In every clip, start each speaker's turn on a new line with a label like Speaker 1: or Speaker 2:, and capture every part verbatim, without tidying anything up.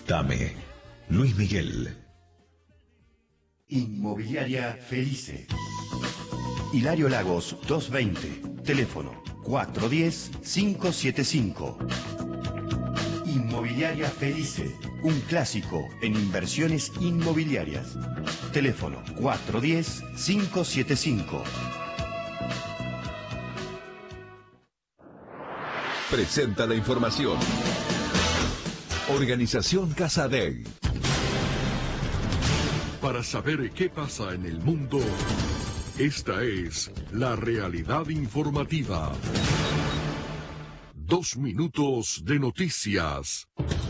Speaker 1: Dame. Luis Miguel.
Speaker 2: Inmobiliaria Felice. Hilario Lagos doscientos veinte. Teléfono cuatro uno cero, cinco siete cinco. Inmobiliaria Felice. Un clásico en inversiones inmobiliarias. Teléfono cuatro uno cero, cinco siete cinco.
Speaker 1: Presenta la información. Organización Casadei.
Speaker 3: Para saber qué pasa en el mundo, esta es la realidad informativa. Dos minutos de noticias.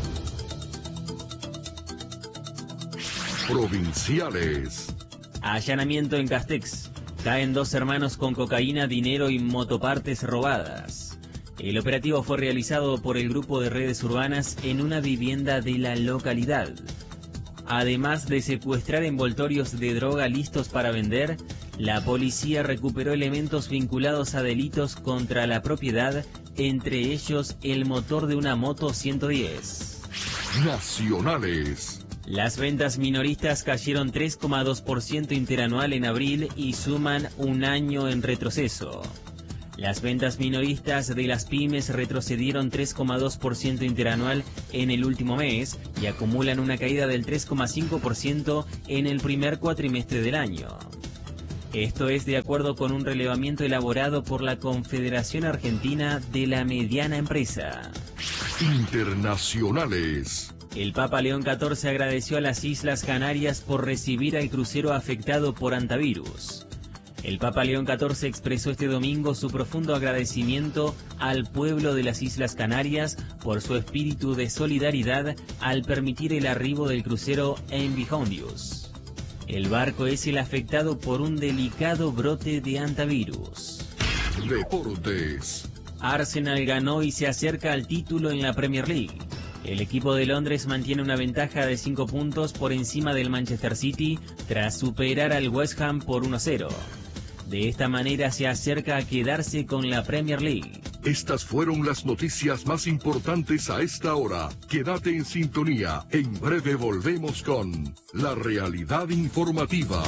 Speaker 3: Provinciales.
Speaker 4: Allanamiento en Castex. Caen dos hermanos con cocaína, dinero y motopartes robadas. El operativo fue realizado por el grupo de redes urbanas en una vivienda de la localidad. Además de secuestrar envoltorios de droga listos para vender, la policía recuperó elementos vinculados a delitos contra la propiedad, entre ellos el motor de una moto ciento diez.
Speaker 3: Nacionales.
Speaker 4: Las ventas minoristas cayeron tres coma dos por ciento interanual en abril y suman un año en retroceso. Las ventas minoristas de las pymes retrocedieron tres coma dos por ciento interanual en el último mes y acumulan una caída del tres coma cinco por ciento en el primer cuatrimestre del año. Esto es de acuerdo con un relevamiento elaborado por la Confederación Argentina de la Mediana Empresa.
Speaker 3: Internacionales.
Speaker 4: El Papa León catorce agradeció a las Islas Canarias por recibir al crucero afectado por hantavirus. El Papa León catorce expresó este domingo su profundo agradecimiento al pueblo de las Islas Canarias por su espíritu de solidaridad al permitir el arribo del crucero Envy Hondius. El barco es el afectado por un delicado brote de hantavirus.
Speaker 3: Deportes.
Speaker 4: Arsenal ganó y se acerca al título en la Premier League. El equipo de Londres mantiene una ventaja de cinco puntos por encima del Manchester City tras superar al West Ham por uno a cero. De esta manera se acerca a quedarse con la Premier League.
Speaker 3: Estas fueron las noticias más importantes a esta hora. Quédate en sintonía. En breve volvemos con la realidad informativa.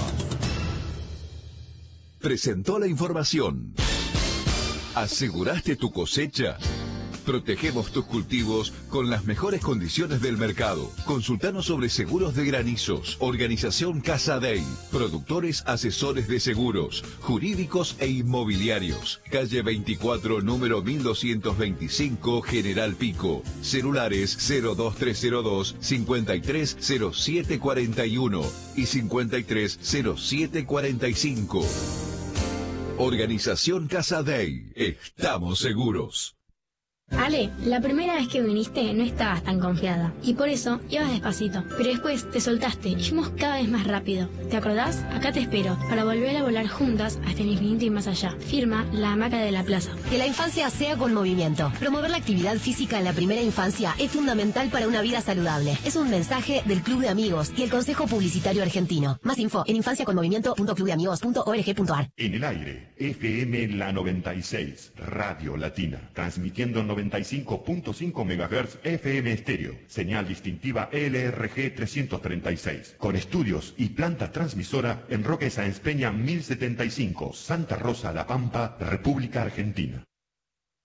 Speaker 1: Presentó la información. ¿Aseguraste tu cosecha? Protegemos tus cultivos con las mejores condiciones del mercado. Consultanos sobre seguros de granizos. Organización Casadei. Productores asesores de seguros, jurídicos e inmobiliarios. Calle veinticuatro, número mil doscientos veinticinco, General Pico. Celulares cero dos tres cero dos, cincuenta y tres cero siete cuarenta y uno y cincuenta y tres cero siete cuarenta y cinco. Organización Casadei. Estamos seguros.
Speaker 5: Ale, la primera vez que viniste no estabas tan confiada y por eso ibas despacito, pero después te soltaste y fuimos cada vez más rápido. ¿Te acordás? Acá te espero para volver a volar juntas hasta el infinito y más allá. Firma La Hamaca de la Plaza.
Speaker 6: Que la infancia sea con movimiento. Promover la actividad física en la primera infancia es fundamental para una vida saludable. Es un mensaje del Club de Amigos y el Consejo Publicitario Argentino. Más info en infancia con movimiento punto club de amigos punto org punto ar.
Speaker 2: En el aire, F M La noventa y seis, Radio Latina, transmitiendo noventa y cinco punto cinco megahertz F M estéreo, señal distintiva L R G trescientos treinta y seis, con estudios y planta transmisora en Roque Sáenz Peña mil setenta y cinco, Santa Rosa, La Pampa, República Argentina.